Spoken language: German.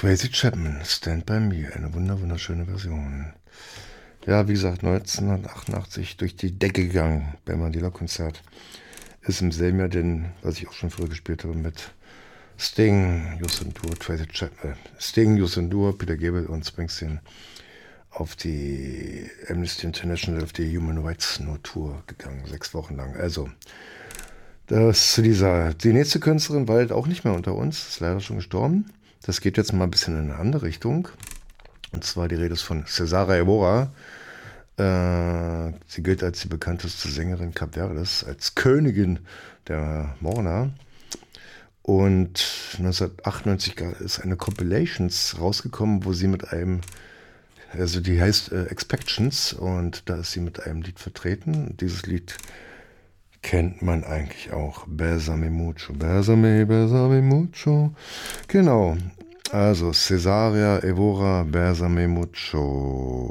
Tracy Chapman, Stand By Me, eine wunderschöne Version. Ja, wie gesagt, 1988 durch die Decke gegangen beim Mandela-Konzert. Ist im selben Jahr denn, was ich auch schon früher gespielt habe, mit Sting, Justin Tour, Tracy Chapman, Sting, Justin Tour, Peter Gabriel und Springsteen auf die Amnesty International, auf die Human Rights No Tour gegangen, 6 Wochen lang. Also, das zu die nächste Künstlerin war halt auch nicht mehr unter uns, ist leider schon gestorben. Das geht jetzt mal ein bisschen in eine andere Richtung. Und zwar die Rede ist von Cesare Evora. Sie gilt als die bekannteste Sängerin Kap Verdes, als Königin der Morna. Und 1998 ist eine Compilations rausgekommen, wo sie mit einem, also die heißt Expectations, und da ist sie mit einem Lied vertreten. Dieses Lied kennt man eigentlich auch. Bésame mucho, bésame, bésame mucho. Genau. Also Cesare Evora, Bésame mucho.